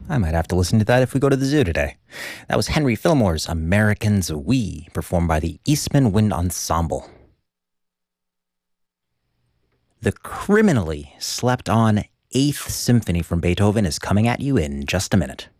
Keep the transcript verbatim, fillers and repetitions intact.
I might have to listen to that if we go to the zoo today. That was Henry Fillmore's Americans We, performed by the Eastman Wind Ensemble. The criminally slept on Eighth Symphony from Beethoven is coming at you in just a minute.